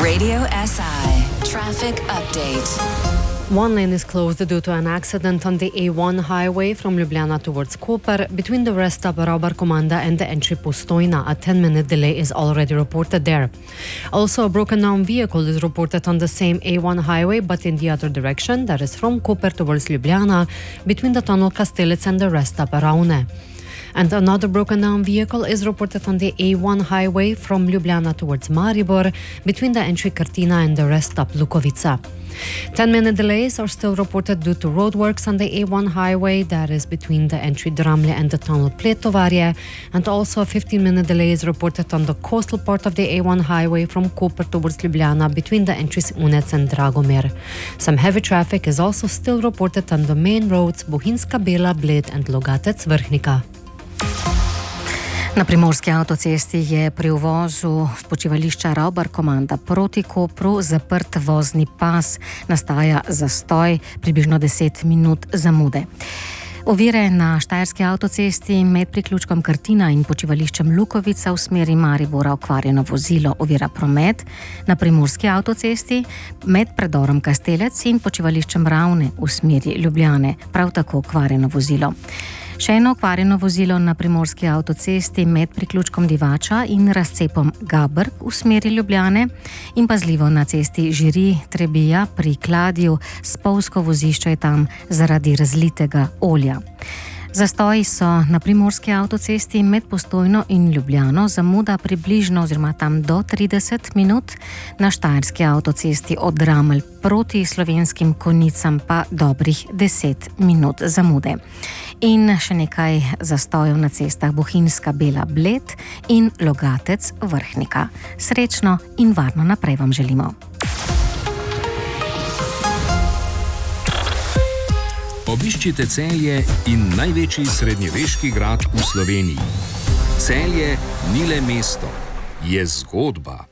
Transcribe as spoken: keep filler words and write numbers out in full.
Radio S I Traffic Update. One lane is closed due to an accident on the A one highway from Ljubljana towards Koper between the rest stop Raubar Komanda and the entry Postojna. A ten-minute delay is already reported there. Also, a broken-down vehicle is reported on the same A one highway but in the other direction, that is from Koper towards Ljubljana, between the tunnel Kastelec and the rest stop Raune. And another broken-down vehicle is reported on the A one highway from Ljubljana towards Maribor, between the entry Kartina and the rest stop Lukovica. ten-minute delays are still reported due to roadworks on the A one highway, that is between the entry Dramlje and the tunnel Pletovarje, and also a fifteen-minute delay is reported on the coastal part of the A one highway from Koper towards Ljubljana, between the entries Unec and Dragomir. Some heavy traffic is also still reported on the main roads Bohinjska Bela, Bled and Logatec Vrhnika. Na primorski avtocesti je pri uvozu z počivališča Raubar Komanda proti Kopru zaprt vozni pas. Nastaja zastoj, približno deset minut zamude. Ovire na štajerski avtocesti med priključkom Kartina in počivališčem Lukovica v smeri Maribora okvarjeno vozilo ovira promet. Na primorski avtocesti med predorom Kastelec in počivališčem Ravne v smeri Ljubljane prav tako okvarjeno vozilo. Še eno okvarjeno vozilo na primorski avtocesti med priključkom Divača in razcepom Gabrk v smeri Ljubljane in pazljivo na cesti Žiri Trebija pri Kladju, spolzko vozišče je tam zaradi razlitega olja. Zastoji so na primorski avtocesti med Postojno in Ljubljano, zamuda približno oziroma tam do trideset minut, na štajerski avtocesti od Dramelj proti Slovenskim Konjicam pa dobrih deset minut zamude. In še nekaj zastojev na cestah Bohinjska Bela, Bled in Logatec Vrhnika. Srečno in varno naprej vam želimo. Obiščite Celje in največji srednjeveški grad v Sloveniji. Celje ni le mesto, je zgodba.